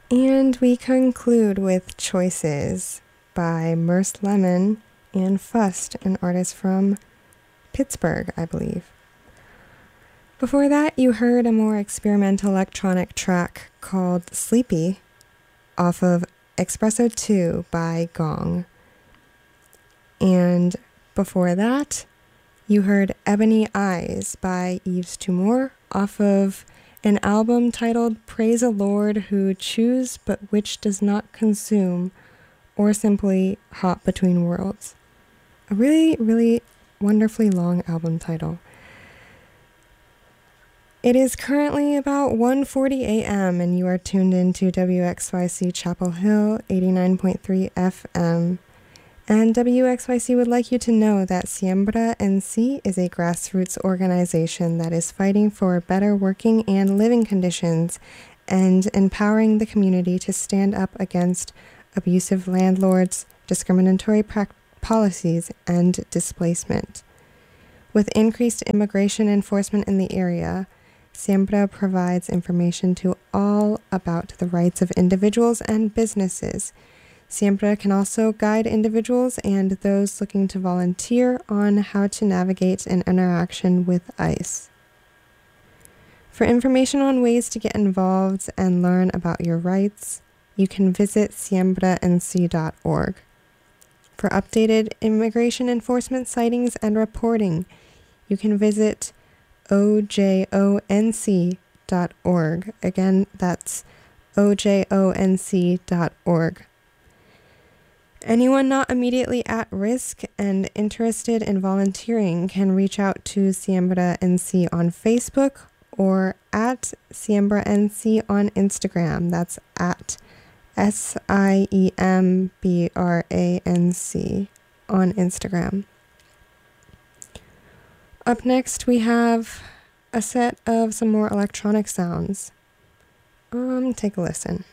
And we conclude with Choices by Merce Lemon and Fust, an artist from Pittsburgh, I believe. Before that, you heard a more experimental electronic track called Sleepy off of Espresso 2 by Gong. And before that, you heard Ebony Eyes by Yves Tumor off of an album titled Praise a Lord Who Chews But Which Does Not Consume, or simply Hop Between Worlds. A really, really wonderfully long album title. It is currently about 1:40 a.m. and you are tuned into WXYC Chapel Hill 89.3 FM. And WXYC would like you to know that Siembra NC is a grassroots organization that is fighting for better working and living conditions and empowering the community to stand up against abusive landlords, discriminatory policies, and displacement. With increased immigration enforcement in the area, Siembra provides information to all about the rights of individuals and businesses. Siembra can also guide individuals and those looking to volunteer on how to navigate an interaction with ICE. For information on ways to get involved and learn about your rights, you can visit siembranc.org. For updated immigration enforcement sightings and reporting, you can visit ojonc.org. Again, that's ojonc.org. Anyone not immediately at risk and interested in volunteering can reach out to Siembra NC on Facebook or at Siembra NC on Instagram. That's at SIEMBRANC on Instagram. Up next, we have a set of some more electronic sounds. Take a listen.